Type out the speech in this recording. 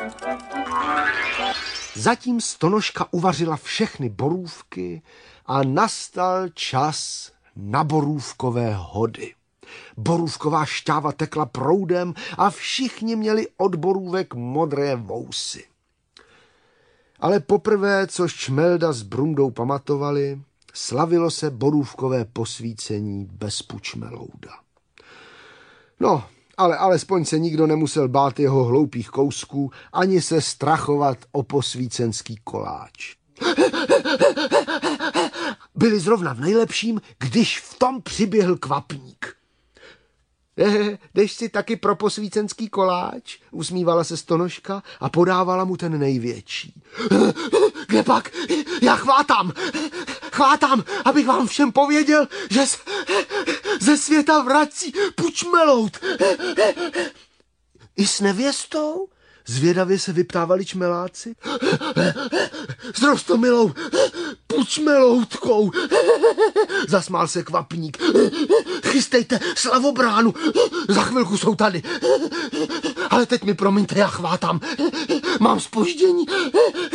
Zatím Stonožka uvařila všechny borůvky a nastal čas na borůvkové hody. Borůvková šťáva tekla proudem a všichni měli od borůvek modré vousy. Ale poprvé, co Čmelda s Brundou pamatovali, slavilo se borůvkové posvícení bez Pučmelouda. No, ale alespoň se nikdo nemusel bát jeho hloupých kousků, ani se strachovat o posvícenský koláč. Byli zrovna v nejlepším, když v tom přiběhl kvapník. Jdeš si taky pro posvícenský koláč? Usmívala se Stonožka a podávala mu ten největší. Kde pak? Já chvátám, abych vám všem pověděl, že ze světa vrací Pučmeloud. I s nevěstou? Zvědavě se vyptávali čmeláci. S roztomilou Pučmeloudkou, zasmál se kvapník. Chystejte slavobránu, za chvilku jsou tady. Ale teď mi promiňte, já chvátám. Mám zpoždění.